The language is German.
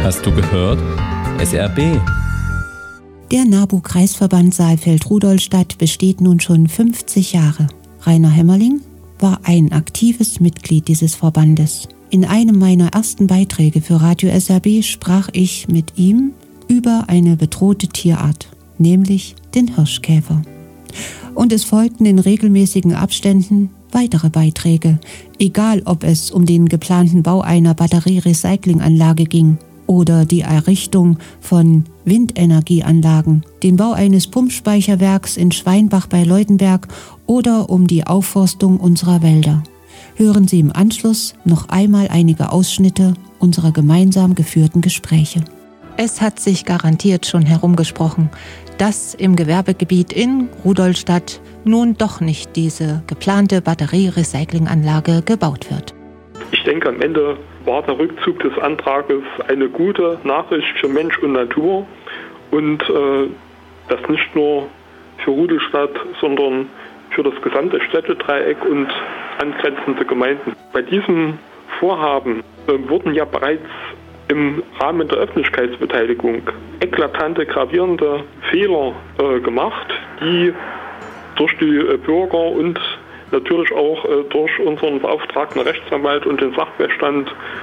Hast du gehört? SRB. Der NABU-Kreisverband Saalfeld-Rudolstadt besteht nun schon 50 Jahre. Rainer Hämmerling war ein aktives Mitglied dieses Verbandes. In einem meiner ersten Beiträge für Radio SRB sprach ich mit ihm über eine bedrohte Tierart, nämlich den Hirschkäfer. Und es folgten in regelmäßigen Abständen weitere Beiträge, egal ob es um den geplanten Bau einer Batterie-Recyclinganlage ging oder die Errichtung von Windenergieanlagen, den Bau eines Pumpspeicherwerks in Schweinbach bei Leutenberg oder um die Aufforstung unserer Wälder. Hören Sie im Anschluss noch einmal einige Ausschnitte unserer gemeinsam geführten Gespräche. Es hat sich garantiert schon herumgesprochen, dass im Gewerbegebiet in Rudolstadt nun doch nicht diese geplante Batterie-Recyclinganlage gebaut wird. Ich denke, am Ende war der Rückzug des Antrages eine gute Nachricht für Mensch und Natur und das nicht nur für Rudolstadt, sondern für das gesamte Städtedreieck und angrenzende Gemeinden. Bei diesem Vorhaben wurden ja bereits im Rahmen der Öffentlichkeitsbeteiligung eklatante, gravierende Fehler gemacht, die durch die Bürger und natürlich auch durch unseren beauftragten Rechtsanwalt und den Sachverstand